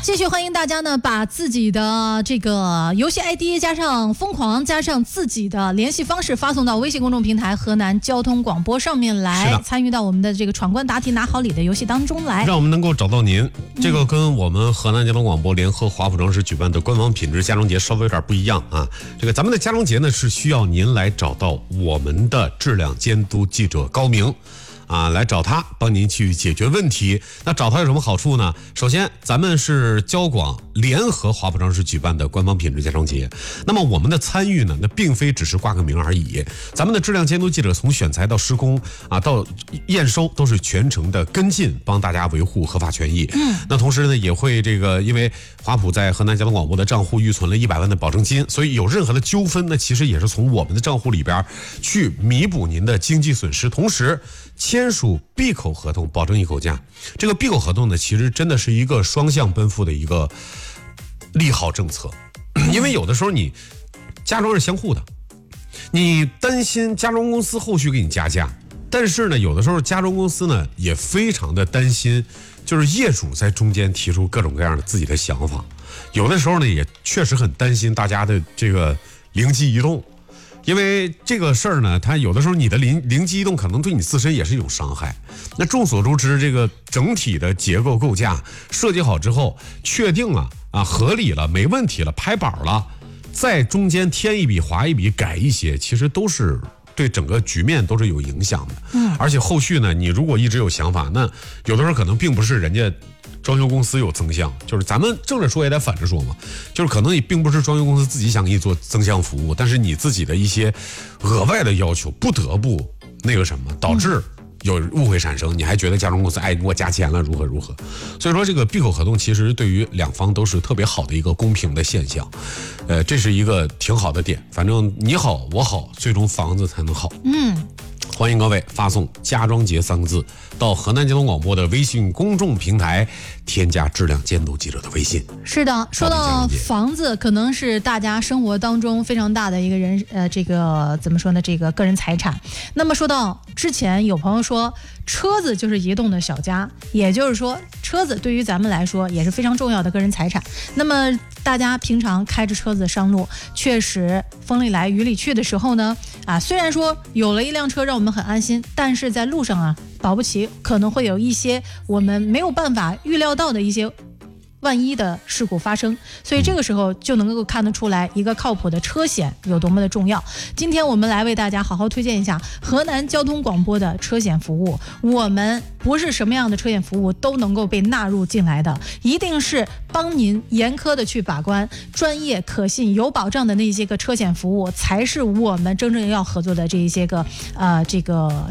继续欢迎大家呢，把自己的这个游戏 ID 加上疯狂加上自己的联系方式发送到微信公众平台河南交通广播上面来，参与到我们的这个闯关答题拿好礼的游戏当中来， 让我们能够找到您。这个跟我们河南交通广播联合华普装饰举办的官方品质家装节稍微有点不一样啊。这个咱们的家装节呢是需要您来找到我们的质量监督记者高明。来找他帮您去解决问题。那找他有什么好处呢？首先，咱们是交广联合华普装饰举办的官方品质家装节。那么我们的参与呢，那并非只是挂个名而已。咱们的质量监督记者从选材到施工到验收都是全程的跟进，帮大家维护合法权益。那同时呢，也会因为华普在河南交通广播的账户预存了100万的保证金，所以有任何的纠纷呢，其实也是从我们的账户里边去弥补您的经济损失，同时签署闭口合同，保证一口价。这个闭口合同呢，其实真的是一个双向奔赴的一个利好政策，因为有的时候你家装是相互的，你担心家装公司后续给你加价，但是呢，有的时候家装公司呢也非常的担心，就是业主在中间提出各种各样的自己的想法，有的时候呢也确实很担心大家的这个灵机一动。因为这个事儿呢，它有的时候你的灵机一动可能对你自身也是一种伤害。那众所周知，这个整体的结构构架设计好之后，确定了合理了，没问题了，拍板了，在中间添一笔划一笔改一些，其实都是对整个局面都是有影响的。而且后续呢，你如果一直有想法，那有的时候可能并不是人家装修公司有增项，就是咱们正着说也得反着说嘛，就是可能也并不是装修公司自己想给你做增项服务，但是你自己的一些额外的要求不得不导致有误会产生，你还觉得家装公司给我加钱了如何如何。所以说这个闭口合同其实对于两方都是特别好的一个公平的现象，这是一个挺好的点，反正你好我好，最终房子才能好。欢迎各位发送家装节3个字到河南交通广播的微信公众平台，添加质量监督记者的微信。 是的，说到房子，可能是大家生活当中非常大的一个这个怎么说呢？这个个人财产。那么说到之前有朋友说，车子就是移动的小家，也就是说，车子对于咱们来说也是非常重要的个人财产。那么大家平常开着车子上路，确实风里来雨里去的时候呢，虽然说有了一辆车让我们很安心，但是在路上保不齐可能会有一些我们没有办法预料到的一些万一的事故发生，所以这个时候就能够看得出来一个靠谱的车险有多么的重要。今天我们来为大家好好推荐一下河南交通广播的车险服务。我们不是什么样的车险服务都能够被纳入进来的，一定是帮您严苛的去把关，专业可信有保障的那些个车险服务才是我们真正要合作的这一些个这个